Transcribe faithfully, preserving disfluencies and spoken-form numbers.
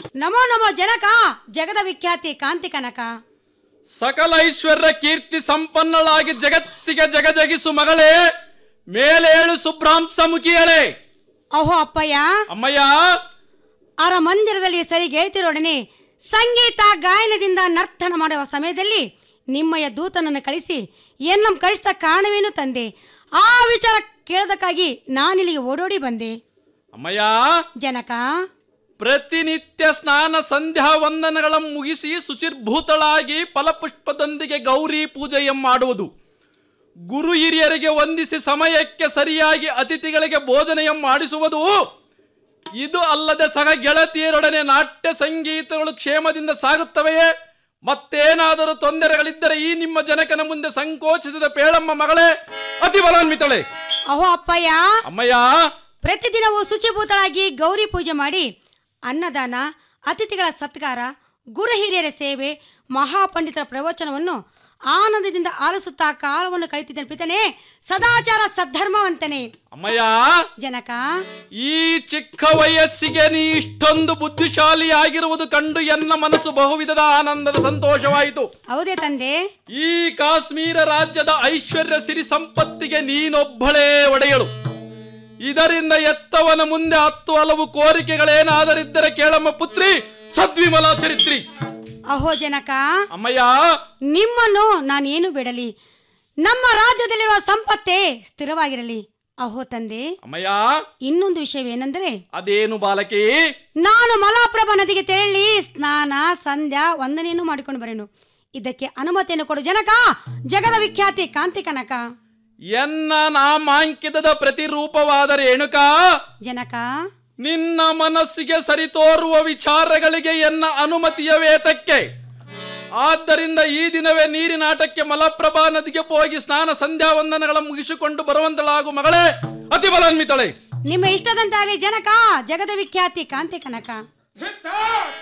ನಮೋ ನಮೋ ಜನಕ, ಜಗದ ವಿಖ್ಯಾತಿ ಕಾಂತಿ ಕನಕ. ಸಕಲ ಐಶ್ವರ್ಯ ಕೀರ್ತಿ ಸಂಪನ್ನಳಾಗಿ ಜಗತ್ತಿಗೆ ಜಗಜಗಿಸು ಮಗಳೇ, ಮೇಲೇಳು ಸುಬ್ರಾಂಶ ಮುಖಿಯಳೆ. ಅಹೋ ಅಪ್ಪಯ್ಯ, ಅಮ್ಮಯ್ಯ, ಅರ ಮಂದಿರದಲ್ಲಿ ಸರಿಗೇಳ್ತಿರೊಡನೆ ಸಂಗೀತ ಗಾಯನದಿಂದ ನರ್ತನ ಮಾಡುವ ಸಮಯದಲ್ಲಿ ನಿಮ್ಮಯ ದೂತನನ್ನು ಕಳಿಸಿ ಎನ್ನಂ ಕಳಿಸಿದ ಕಾರಣವೇನು ತಂದೆ. ಆ ವಿಚಾರ ಕೇಳೋದಕ್ಕಾಗಿ ನಾನಿಲ್ಲಿಗೆ ಓಡೋಡಿ ಬಂದೆ. ಅಮ್ಮಯ್ಯ, ಜನಕ, ಪ್ರತಿನಿತ್ಯ ಸ್ನಾನ ಸಂಧ್ಯಾ ವಂದನಗಳನ್ನು ಮುಗಿಸಿ ಶುಚಿರ್ಭೂತಳಾಗಿ ಫಲಪುಷ್ಪದೊಂದಿಗೆ ಗೌರಿ ಪೂಜೆಯನ್ನು ಮಾಡುವುದು, ಗುರು ಹಿರಿಯರಿಗೆ ವಂದಿಸಿ ಸಮಯಕ್ಕೆ ಸರಿಯಾಗಿ ಅತಿಥಿಗಳಿಗೆ ಭೋಜನೆಯನ್ನು ಮಾಡಿಸುವುದು, ಇದು ಅಲ್ಲದೆ ಸಹ ಗೆಳತಿಯರೊಡನೆ ನಾಟ್ಯ ಸಂಗೀತಗಳು ಕ್ಷೇಮದಿಂದ ಸಾಗುತ್ತವೆಯೇ? ಮತ್ತೇನಾದರೂ ತೊಂದರೆಗಳಿದ್ದರೆ ಈ ನಿಮ್ಮ ಜನಕನ ಮುಂದೆ ಸಂಕೋಚಿಸಿದ ಪೇಳಮ್ಮ ಮಗಳೇ, ಅತಿ ಬಲಾನ್ವಿತಳೆ. ಅಹೋ ಅಪ್ಪಯ್ಯ, ಅಮ್ಮಯ್ಯ, ಪ್ರತಿದಿನವೂ ಶುಚಿಭೂತಳಾಗಿ ಗೌರಿ ಪೂಜೆ ಮಾಡಿ ಅನ್ನದಾನ, ಅತಿಥಿಗಳ ಸತ್ಕಾರ, ಗುರು ಹಿರಿಯರ ಸೇವೆ, ಮಹಾಪಂಡಿತರ ಪ್ರವಚನವನ್ನು ಆನಂದದಿಂದ ಆಲಿಸುತ್ತಾ ಕಾಲವನ್ನು ಕಳೆತಿದ್ದೇನೆ ಪಿತನೇ, ಸದಾಚಾರ ಸದ್ಧರ್ಮವಂತನೇ. ಅಮ್ಮಯ್ಯ, ಜನಕ, ಈ ಚಿಕ್ಕ ವಯಸ್ಸಿಗೆ ನೀ ಇಷ್ಟೊಂದು ಬುದ್ಧಿಶಾಲಿಯಾಗಿರುವುದು ಕಂಡು ಎನ್ನ ಮನಸ್ಸು ಬಹುವಿಧದ ಆನಂದದ ಸಂತೋಷವಾಯಿತು. ಹೌದೇ ತಂದೆ? ಈ ಕಾಶ್ಮೀರ ರಾಜ್ಯದ ಐಶ್ವರ್ಯ ಸಿರಿ ಸಂಪತ್ತಿಗೆ ನೀನೊಬ್ಬಳೇ ಒಡೆಯಳು. ಇದರಿಂದ ಎತ್ತವನ ಮುಂದೆ ಹತ್ತು ಹಲವು ಕೋರಿಕೆಗಳೇನಾದರಿದ್ದರೆ ಕೇಳಮ್ಮ ಪುತ್ರಿ, ಸದ್ವಿಮಲ ಚರಿತ್ರಿ. ಅಹೋ ಜನಕ, ಅಮ್ಮಯ್ಯ, ನಿಮ್ಮನ್ನು ನಾನೇನು ಬಿಡಲಿ, ನಮ್ಮ ರಾಜ್ಯದಲ್ಲಿರುವ ಸಂಪತ್ತೇ ಸ್ಥಿರವಾಗಿರಲಿ. ಅಹೋ ತಂದೆ, ಅಮ್ಮಯ್ಯ, ಇನ್ನೊಂದು ವಿಷಯವೇನೆಂದರೆ, ಅದೇನು ಬಾಲಕಿ? ನಾನು ಮಲಾಪ್ರಭಾ ನದಿಗೆ ತೆರಳಿ ಸ್ನಾನ ಸಂಧ್ಯಾ ವಂದನೆಯನ್ನು ಮಾಡಿಕೊಂಡು ಬರೆನು. ಇದಕ್ಕೆ ಅನುಮತಿಯನ್ನು ಕೊಡು ಜನಕ, ಜಗದ ವಿಖ್ಯಾತಿ ಕಾಂತಿ ಕನಕ. ಎನ್ನ ನಾಮಾಂಕಿತದ ಪ್ರತಿರೂಪವಾದ ರೇಣುಕ, ಜನಕ, ನಿನ್ನ ಮನಸ್ಸಿಗೆ ಸರಿತೋರುವ ವಿಚಾರಗಳಿಗೆ ಎನ್ನ ಅನುಮತಿಯ ವೇತಕ್ಕೆ. ಆದ್ದರಿಂದ ಈ ದಿನವೇ ನೀರಿನಾಟಕ್ಕೆ ಮಲಪ್ರಭಾ ನದಿಗೆ ಹೋಗಿ ಸ್ನಾನ ಸಂಧ್ಯಾ ವಂದನಗಳ ಮುಗಿಸಿಕೊಂಡು ಬರುವಂತಳಾಗು ಮಗಳೇ, ಅತಿ ಬಲಾನ್ವಿತಳೆ. ನಿಮ್ಮ ಇಷ್ಟದಂತಾಗಲಿ ಜನಕ, ಜಗದ ವಿಖ್ಯಾತಿ ಕಾಂತಿ ಕನಕ.